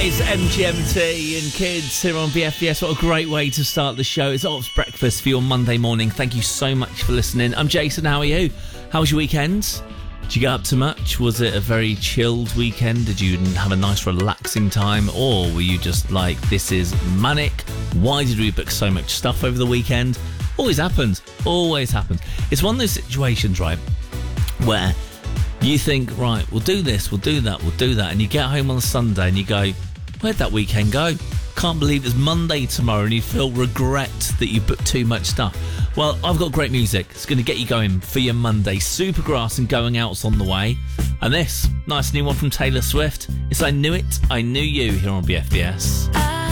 It's MGMT and Kids here on BFBS. What a great way to start the show. It's Ops Breakfast for your Monday morning. Thank you so much for listening. I'm Jason. How are you? How was your weekend? Did you get up to much? Was it a very chilled weekend? Did you have a nice relaxing time? Or were you just like, this is manic? Why did we book so much stuff over the weekend? Always happens. Always happens. It's one of those situations, right, where you think, right, we'll do this, we'll do that, we'll do that. And you get home on a Sunday and you go, where'd that weekend go? Can't believe it's Monday tomorrow, and you feel regret that you booked too much stuff. Well, I've got great music. It's going to get you going for your Monday. Supergrass and Going Out's on the way. And this, nice new one from Taylor Swift. It's I Knew It, I Knew You here on BFBS.